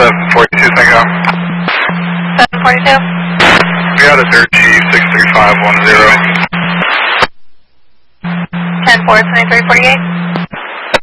742 Tango. 742. We got a dirt G63510. 10-4, 2348.